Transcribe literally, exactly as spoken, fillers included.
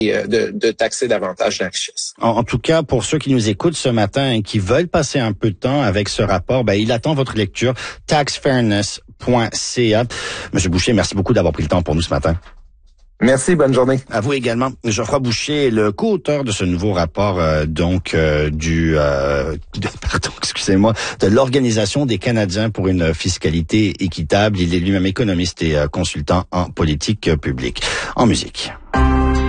de, de taxer davantage la richesse. En, en tout cas, pour ceux qui nous écoutent ce matin et qui veulent passer un peu de temps avec ce rapport, ben, il attend votre lecture, tax fairness point c a. Monsieur Boucher, merci beaucoup d'avoir pris le temps pour nous ce matin. Merci, bonne journée. À vous également. Geoffroy Boucher, le co-auteur de ce nouveau rapport, euh, donc euh, du, euh, de, pardon, excusez-moi, de l'Organisation des Canadiens pour une fiscalité équitable. Il est lui-même économiste et euh, consultant en politique publique. En musique.